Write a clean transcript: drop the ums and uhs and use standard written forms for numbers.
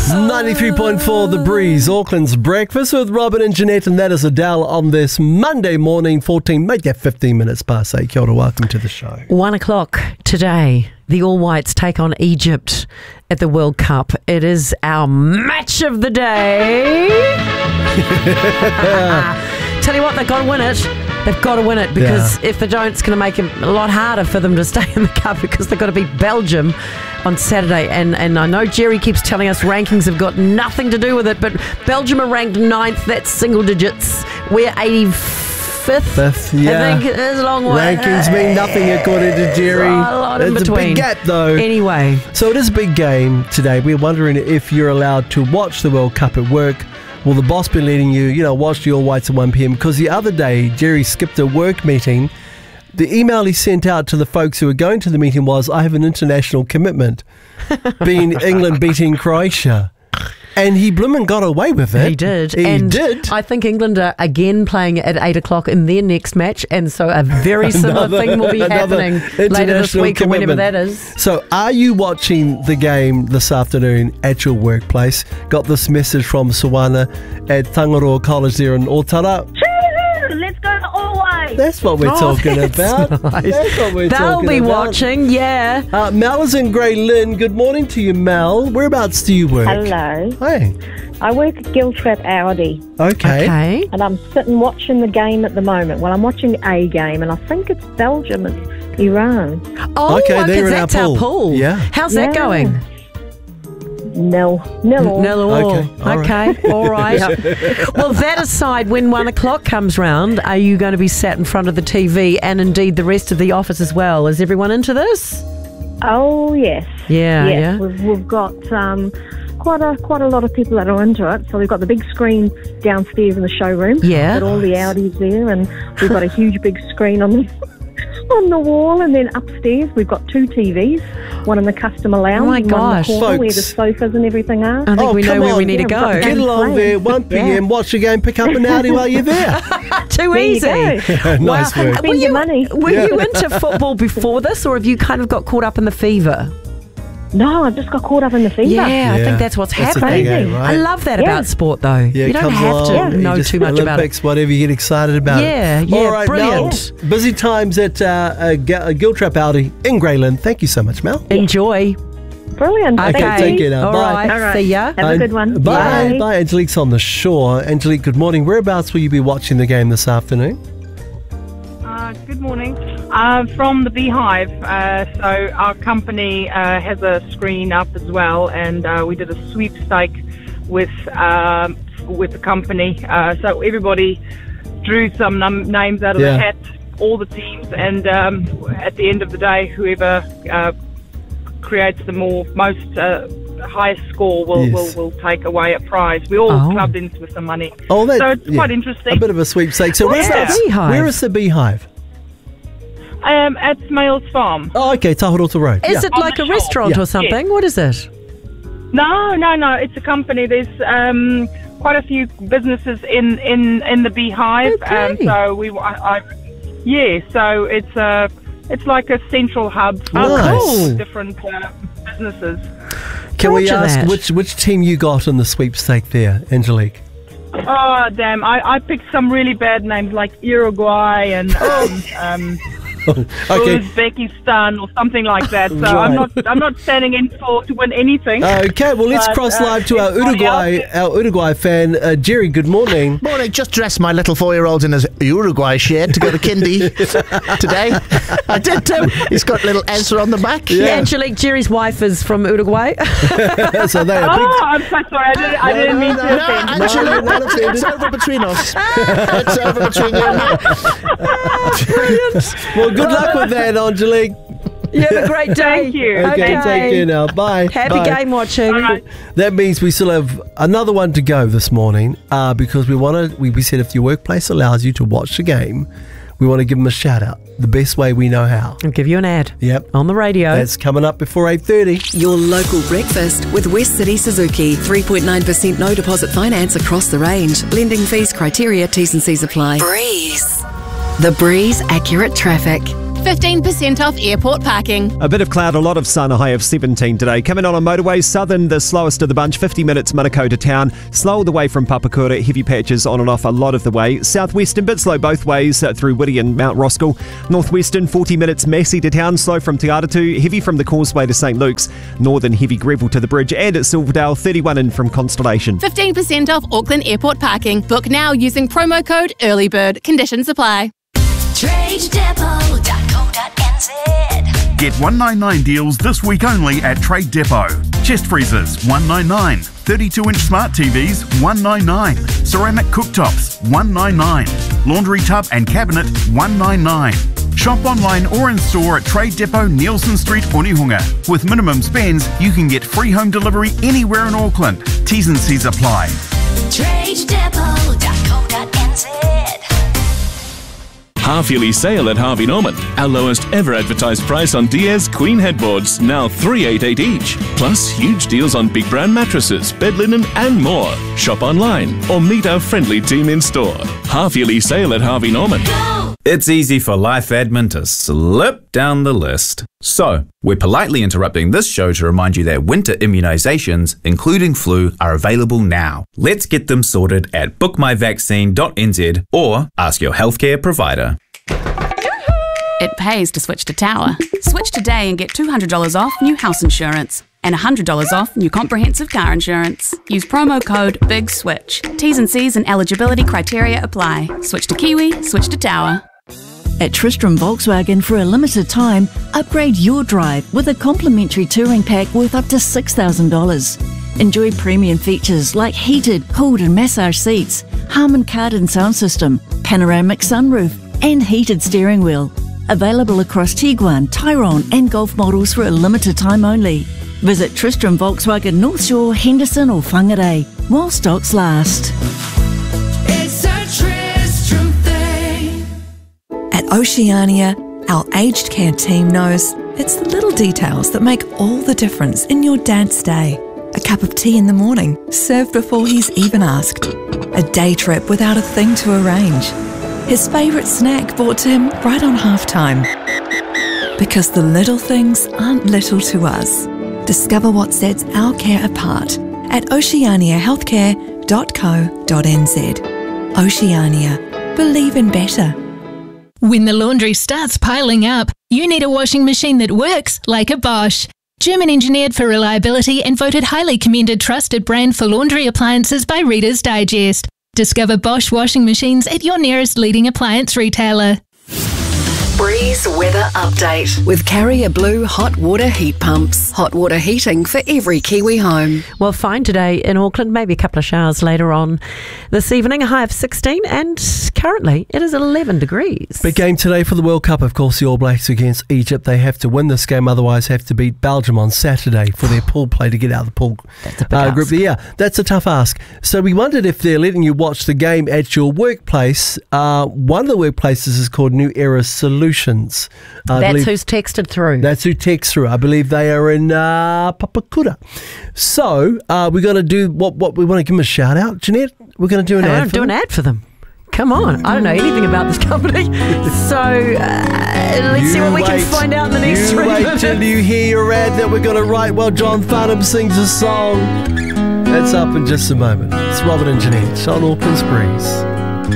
93.4 The Breeze, Auckland's breakfast with Robin and Jeanette, and that is Adele on this Monday morning, 15 minutes past 8. Kia ora, welcome to the show. 1 o'clock today, the All Whites take on Egypt at the World Cup. It is our match of the day. Tell you what, they've got to win it. They've got to win it because if they don't, it's going to make it a lot harder for them to stay in the cup because they've got to beat Belgium on Saturday. And I know Jerry keeps telling us rankings have got nothing to do with it, but Belgium are ranked 9th. That's single digits. We're 85th. I think it's a long way. Rankings mean nothing according to Jerry. It's a big gap though. Anyway. So it is a big game today. We're wondering if you're allowed to watch the World Cup at work. Will the boss be letting you, watch the All Whites at 1 p.m? Because the other day, Jerry skipped a work meeting. The email he sent out to the folks who were going to the meeting was, I have an international commitment, being England beating Croatia. And he bloomin' got away with it. He did. He did. I think England are again playing at 8 o'clock in their next match, and so a very similar thing will be happening later this week or whenever that is. So are you watching the game this afternoon at your workplace? Got this message from Sawana at Tangaroa College there in Otara. Let's go to All Whites. That's what we're talking about. Nice. That's what we're They'll talking be about. watching, yeah. Mel is in Grey Lynn. Good morning to you, Mel. Whereabouts do you work? Hello. Hey. I work at Giltrap Audi, Okay. and I'm sitting watching the game at the moment. Well, I'm watching a game, and I think it's Belgium and Iran. Oh, Okay, they're in that's our our pool. Yeah. How's that going? Nil all. Nil all. Okay, all Okay, all right. Well, that aside, when 1 o'clock comes round, are you going to be sat in front of the TV and indeed the rest of the office as well? Is everyone into this? Oh yes. Yeah. We've got quite a lot of people that are into it. So we've got the big screen downstairs in the showroom. Yeah. Got all the Audis there, and we've got a huge big screen on the wall, and then upstairs we've got 2 TVs, one in the customer lounge, Oh my one in gosh. the corner where the Folks. sofas and everything are. I think we know come where we on. need to go. Yeah, Get along there, 1 p.m, watch the game, pick up an Audi while you're there. Too There you easy. go. Nice work. Spend your money. Were you into football before this, or have you kind of got caught up in the fever? No, I just got caught up in the fever. Yeah, I think that's what's That's the happening. thing, right? I love that Yeah. about sport, though. Yeah, you don't come have on. to You know just too much Olympics, whatever you get excited about. Yeah, it. yeah, All right, brilliant. Mel, busy times at Giltrap Audi in Grey Lynn. Thank you so much, Mel. about it. Enjoy. Brilliant. Okay, Thank take you. care now. All Bye. right. All right. See ya. Have a good one. Bye. Bye. Angelique's on the shore. Angelique, good morning. Whereabouts will you be watching the game this afternoon? Good morning. From the Beehive. So our company has a screen up as well, and we did a sweepstake with the company. So everybody drew some names out of the hat, all the teams, and at the end of the day, whoever creates the most highest score will take away a prize. We all clubbed into with some money. Oh, that, so it's quite interesting. A bit of a sweepstake. So Where's the Beehive? where is the Beehive? At Smales Farm. Oh, okay, Tahuroto Road. Is it On like the a shore. restaurant Yeah. or something? What is it? No. It's a company. There's quite a few businesses in the Beehive, Okay. so it's like a central hub for Nice. different businesses. Can we Roger ask that. which team you got in the sweepstake there, Angelique? Oh damn! I picked some really bad names like Uruguay and Okay. Uzbekistan or something like that. So Right. I'm not standing in to win anything. Okay, well, let's But, cross live to our Uruguay fan. Jerry, good morning. Morning, just dressed my little 4-year-old in his Uruguay shirt to go to kindy today. I did too. He's got a little answer on the back. Yeah. Angelique, Jerry's wife is from Uruguay. So they are big. Oh, I'm so sorry. I didn't mean to no, offend. no, Angela, no, no, it's over between us. It's over between you and me. Brilliant. Well, good luck with that, Angelique. You have a great day. Thank you. Okay, take care now. Bye. Happy Bye. game watching. All right. That means we still have another one to go this morning because we said if your workplace allows you to watch the game, we want to give them a shout out the best way we know how. I'll give you an ad. Yep. On the radio. That's coming up before 8:30. Your local breakfast with West City Suzuki. 3.9% no deposit finance across the range. Lending fees, criteria, T's and C's apply. Breeze. The Breeze Accurate Traffic. 15% off airport parking. A bit of cloud, a lot of sun, a high of 17 today. Coming on motorways, southern, the slowest of the bunch, 50 minutes Manukau to town. Slow all the way from Papakura, heavy patches on and off a lot of the way. Southwestern, bit slow both ways through Whitty and Mount Roskill. Northwestern, 40 minutes Massey to town, slow from Te Aratu, heavy from the Causeway to St Luke's. Northern, heavy Greville to the bridge, and at Silverdale, 31 in from Constellation. 15% off Auckland airport parking. Book now using promo code EARLYBIRD. Conditions apply. TradeDepot.co.nz. Get 199 deals this week only at Trade Depot. Chest freezers, 199. 32-inch smart TVs, 199. Ceramic cooktops, 199. Laundry tub and cabinet, 199. Shop online or in store at Trade Depot, Nielsen Street, Onehunga. With minimum spends, you can get free home delivery anywhere in Auckland. T's and C's apply. TradeDepot.co.nz. Half-yearly sale at Harvey Norman. Our lowest ever advertised price on Diaz Queen headboards, now $388 each. Plus huge deals on big brand mattresses, bed linen and more. Shop online or meet our friendly team in store. Half-yearly sale at Harvey Norman. It's easy for life admin to slip down the list. So, we're politely interrupting this show to remind you that winter immunisations, including flu, are available now. Let's get them sorted at bookmyvaccine.nz or ask your healthcare provider. It pays to switch to Tower. Switch today and get $200 off new house insurance and $100 off new comprehensive car insurance. Use promo code BIGSWITCH. T's and C's and eligibility criteria apply. Switch to Kiwi, switch to Tower. At Tristram Volkswagen, for a limited time, upgrade your drive with a complimentary touring pack worth up to $6,000. Enjoy premium features like heated, cooled and massage seats, Harman Kardon sound system, panoramic sunroof and heated steering wheel. Available across Tiguan, Tyrone and Golf models for a limited time only. Visit Tristram Volkswagen North Shore, Henderson or Whangarei while stocks last. It's a Tristram thing. At Oceania, our aged care team knows it's the little details that make all the difference in your dad's day. A cup of tea in the morning, served before he's even asked. A day trip without a thing to arrange. His favourite snack brought to him right on halftime. Because the little things aren't little to us. Discover what sets our care apart at oceaniahealthcare.co.nz. Oceania. Believe in better. When the laundry starts piling up, you need a washing machine that works like a Bosch. German engineered for reliability and voted highly commended trusted brand for laundry appliances by Reader's Digest. Discover Bosch washing machines at your nearest leading appliance retailer. Breeze weather update with Carrier Blue hot water heat pumps. Hot water heating for every Kiwi home. Well, fine today in Auckland, maybe a couple of showers later on this evening, a high of 16, and currently it is 11 degrees. Big game today for the World Cup, of course, the All Blacks against Egypt. They have to win this game, otherwise have to beat Belgium on Saturday for their pool play to get out of the pool group. Yeah, that's a tough ask. So we wondered if they're letting you watch the game at your workplace. One of the workplaces is called New Era Solutions. That's who's texted through. That's who texts through. I believe they are in Papakura. So we're going to do what we want to give them a shout out. Jeanette, we're going to do an ad for them. Do an ad for them. Come on. I don't know anything about this company. So let's see what we can find out in the next 3 minutes. Wait till you hear your ad that we're going to write while John Farnham sings a song. That's up in just a moment. It's Robert and Jeanette on Auckland's Breeze.